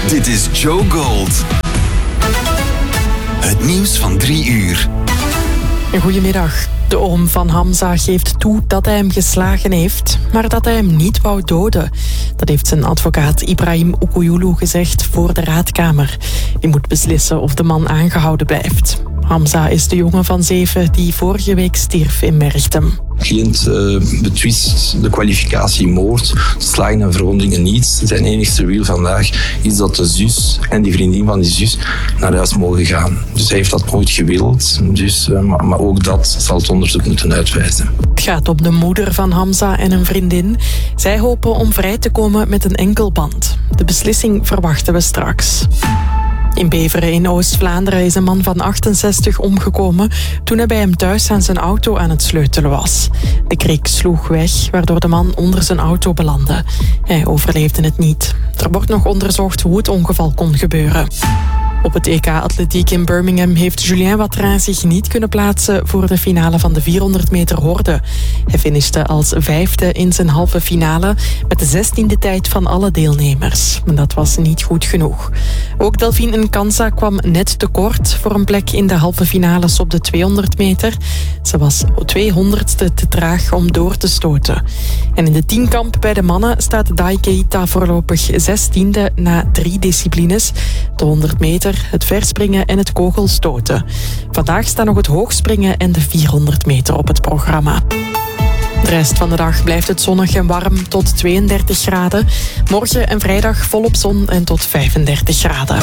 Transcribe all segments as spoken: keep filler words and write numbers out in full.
Dit is Joe Gold. Het nieuws van drie uur. Goedemiddag. De oom van Hamza geeft toe dat hij hem geslagen heeft, maar dat hij hem niet wou doden. Dat heeft zijn advocaat Ibrahim Oukouyulu gezegd voor de raadkamer. Die moet beslissen of de man aangehouden blijft. Hamza is de jongen van zeven die vorige week stierf in Merchtem. De cliënt uh, betwist de kwalificatie moord, slagen en verwondingen niet. Zijn enigste wil vandaag is dat de zus en die vriendin van die zus naar huis mogen gaan. Dus hij heeft dat nooit gewild, dus, uh, maar, maar ook dat zal het onderzoek moeten uitwijzen. Het gaat om de moeder van Hamza en een vriendin. Zij hopen om vrij te komen met een enkelband. De beslissing verwachten we straks. In Beveren in Oost-Vlaanderen is een man van achtenzestig omgekomen toen hij bij hem thuis aan zijn auto aan het sleutelen was. De krik sloeg weg, waardoor de man onder zijn auto belandde. Hij overleefde het niet. Er wordt nog onderzocht hoe het ongeval kon gebeuren. Op het E K Atletiek in Birmingham heeft Julien Watrin zich niet kunnen plaatsen voor de finale van de vierhonderd meter horde. Hij finishte als vijfde in zijn halve finale met de zestiende tijd van alle deelnemers. Maar dat was niet goed genoeg. Ook Delphine Nkansa kwam net tekort voor een plek in de halve finales op de tweehonderd meter. Ze was tweehonderdste te traag om door te stoten. En in de tienkamp bij de mannen staat Dai Keita voorlopig zestiende na drie disciplines. De honderd meter, het verspringen en het kogelstoten. Vandaag staan nog het hoogspringen en de vierhonderd meter op het programma. De rest van de dag blijft het zonnig en warm tot tweeëndertig graden. Morgen en vrijdag volop zon en tot vijfendertig graden.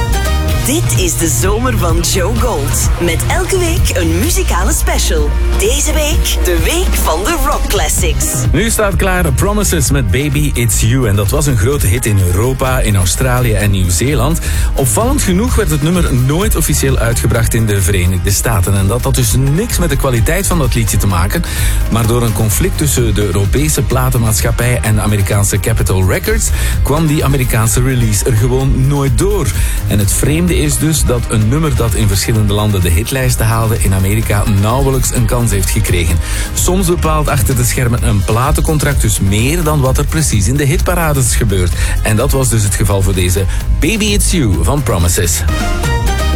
Dit is de zomer van Joe Gold. Met elke week een muzikale special. Deze week de week van de rock classics. Nu staat klaar Promises met Baby It's You. En dat was een grote hit in Europa, in Australië en Nieuw-Zeeland. Opvallend genoeg werd het nummer nooit officieel uitgebracht in de Verenigde Staten. En dat had dus niks met de kwaliteit van dat liedje te maken. Maar door een conflict tussen de Europese platenmaatschappij en de Amerikaanse Capitol Records kwam die Amerikaanse release er gewoon nooit door. En het vreemde is dus dat een nummer dat in verschillende landen de hitlijsten haalde in Amerika nauwelijks een kans heeft gekregen. Soms bepaalt achter de schermen een platencontract dus meer dan wat er precies in de hitparades gebeurt. En dat was dus het geval voor deze Baby It's You van Promises.